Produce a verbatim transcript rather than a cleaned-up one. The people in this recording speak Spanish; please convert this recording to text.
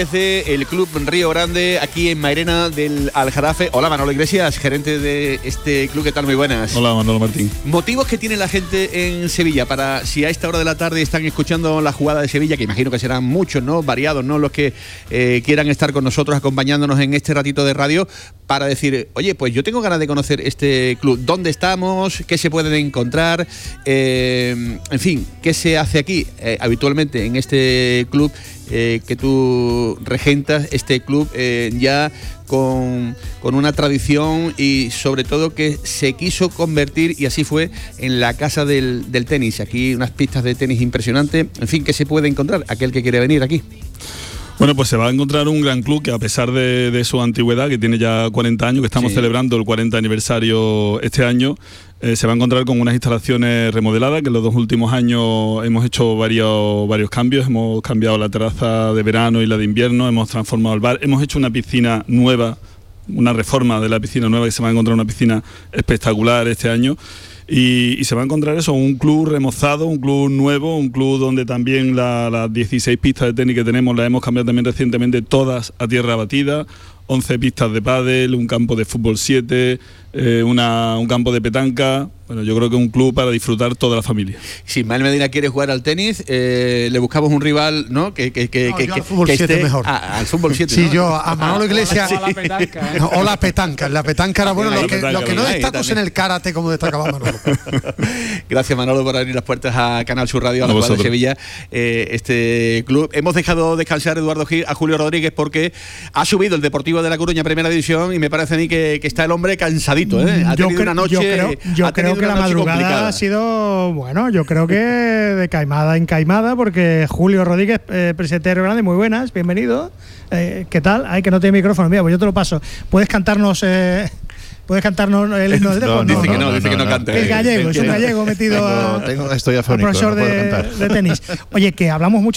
El Club Río Grande, aquí en Mairena del Aljarafe. Hola, Manolo Iglesias, gerente de este club. ¿Qué tal? Muy buenas. Hola, Manolo Martín. Motivos que tiene la gente en Sevilla para, si a esta hora de la tarde están escuchando la jugada de Sevilla, que imagino que serán muchos, ¿no? Variados, ¿no? Los que eh, quieran estar con nosotros acompañándonos en este ratito de radio, para decir, oye, pues yo tengo ganas de conocer este club. ¿Dónde estamos? ¿Qué se pueden encontrar? Eh, en fin, ¿qué se hace aquí eh, habitualmente en este club eh, que tú regentas, este club eh, ya con, con una tradición y sobre todo que se quiso convertir, y así fue, en la casa del, del tenis? Aquí unas pistas de tenis impresionantes. En fin, ¿qué se puede encontrar aquel que quiere venir aquí? Bueno, pues se va a encontrar un gran club que, a pesar de, de su antigüedad, que tiene ya cuarenta años, que estamos sí. celebrando el cuarenta aniversario este año, eh, se va a encontrar con unas instalaciones remodeladas, que en los dos últimos años hemos hecho varios, varios cambios. Hemos cambiado la terraza de verano y la de invierno, hemos transformado el bar, hemos hecho una piscina nueva, una reforma de la piscina nueva, que se va a encontrar una piscina espectacular este año. Y, y se va a encontrar eso, un club remozado, un club nuevo, un club donde también la, las dieciséis pistas de tenis que tenemos las hemos cambiado también recientemente todas a tierra batida, once pistas de pádel, un campo de fútbol siete, eh, una, un campo de petanca. Bueno, yo creo que es un club para disfrutar toda la familia. Si Ismael Medina quiere jugar al tenis, eh, le buscamos un rival, ¿no? Que, que, que, no, que, yo que al fútbol siete esté, mejor. Ah, al fútbol siete. Sí, ¿no? yo a Manolo Iglesias. O la petanca, ¿eh? No, o la petanca. La petanca era bueno. La Lo que, petanca, lo que no ahí, destaco es en el karate, como destacaba Manolo. Gracias, Manolo, por abrir las puertas a Canal Sur Radio, a la jugada de Sevilla, eh, este club. Hemos dejado descansar, Eduardo Gil, a Julio Rodríguez, porque ha subido el Deportivo de La Coruña a Primera División, y me parece a mí que, que está el hombre cansadito, ¿eh? Ha yo tenido una noche. Yo creo, yo ha creo que la madrugada complicada. Ha sido, bueno, yo creo que de caimada en caimada, porque Julio Rodríguez, eh, presidente de Río Grande, muy buenas, bienvenido. Eh, ¿Qué tal? Ay, que no tiene micrófono. Mira, pues yo te lo paso. ¿Puedes cantarnos eh, ¿Puedes cantarnos el himno del Deportivo? No, no, dice no, que no, no, dice no, que no, no cante. El gallego, es un gallego metido a, tengo, estoy afónico, a profesor no puedo de, cantar. de tenis. Oye, que hablamos mucho